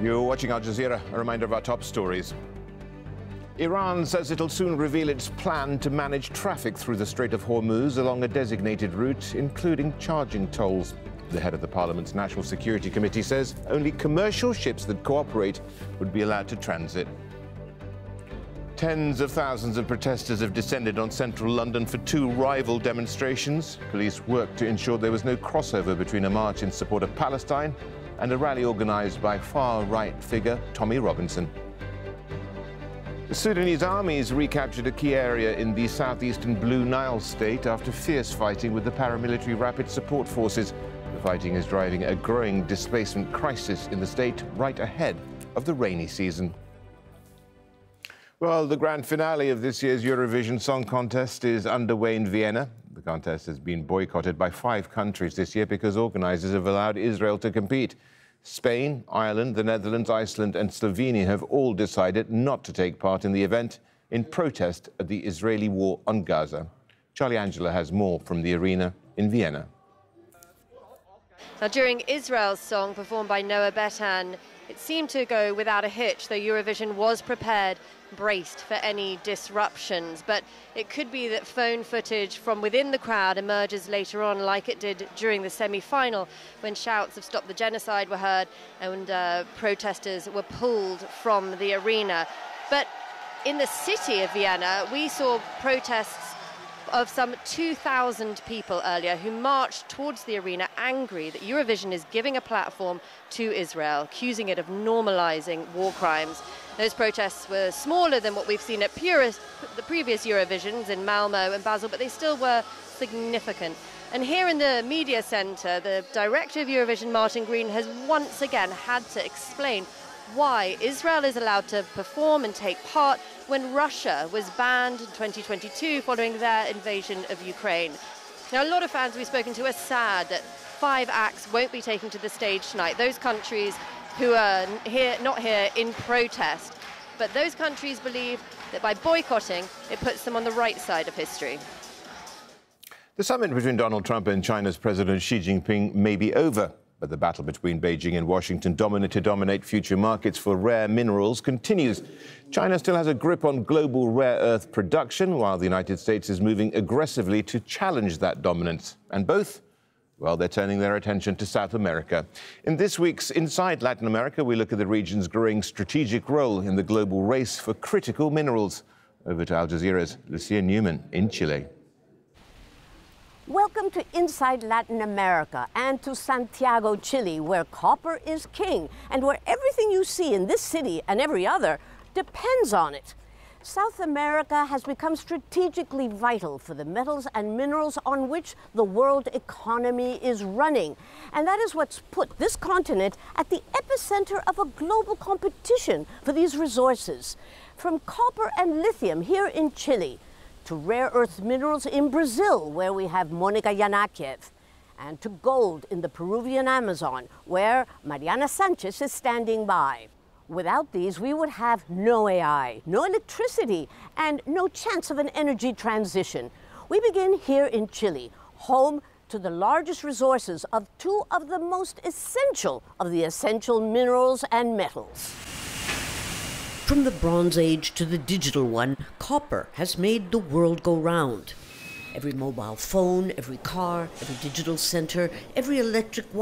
You're watching Al Jazeera. A reminder of our top stories. Iran says it'll soon reveal its plan to manage traffic through the Strait of Hormuz along a designated route, including charging tolls. The head of the Parliament's National Security Committee says only commercial ships that cooperate would be allowed to transit. Tens of thousands of protesters have descended on central London for two rival demonstrations. Police worked to ensure there was no crossover between a march in support of Palestine and a rally organised by far-right figure Tommy Robinson. The Sudanese armies recaptured a key area in the southeastern Blue Nile state after fierce fighting with the paramilitary Rapid Support Forces. The fighting is driving a growing displacement crisis in the state right ahead of the rainy season. Well, the grand finale of this year's Eurovision Song Contest is underway in Vienna. The contest has been boycotted by 5 countries this year because organisers have allowed Israel to compete. Spain, Ireland, the Netherlands, Iceland and Slovenia have all decided not to take part in the event in protest at the Israeli war on Gaza. Charlie Angela has more from the arena in Vienna. Now, during Israel's song performed by Noah Betan, it seemed to go without a hitch, though Eurovision was prepared, braced for any disruptions. But it could be that phone footage from within the crowd emerges later on, like it did during the semi-final, when shouts of "Stop the Genocide" were heard and protesters were pulled from the arena. But in the city of Vienna, we saw protests of some 2,000 people earlier who marched towards the arena angry that Eurovision is giving a platform to Israel, accusing it of normalizing war crimes. Those protests were smaller than what we've seen at the previous Eurovisions in Malmo and Basel, but they still were significant. And here in the media centre, the director of Eurovision, Martin Green, has once again had to explain why Israel is allowed to perform and take part when Russia was banned in 2022 following their invasion of Ukraine. Now, a lot of fans we've spoken to are sad that 5 acts won't be taken to the stage tonight. Those countries who are not here in protest. But those countries believe that by boycotting, it puts them on the right side of history. The summit between Donald Trump and China's President Xi Jinping may be over, but the battle between Beijing and Washington to dominate future markets for rare minerals continues. China still has a grip on global rare earth production, while the United States is moving aggressively to challenge that dominance. And both, well, they're turning their attention to South America. In this week's Inside Latin America, we look at the region's growing strategic role in the global race for critical minerals. Over to Al Jazeera's Lucia Newman in Chile. Welcome to Inside Latin America and to Santiago, Chile, where copper is king and where everything you see in this city and every other depends on it. South America has become strategically vital for the metals and minerals on which the world economy is running. And that is what's put this continent at the epicenter of a global competition for these resources. From copper and lithium here in Chile, to rare earth minerals in Brazil, where we have Monica Yanakiev, and to gold in the Peruvian Amazon, where Mariana Sanchez is standing by. Without these, we would have no AI, no electricity, and no chance of an energy transition. We begin here in Chile, home to the largest resources of 2 of the most essential of the essential minerals and metals. From the Bronze Age to the digital one, copper has made the world go round. Every mobile phone, every car, every digital center, every electric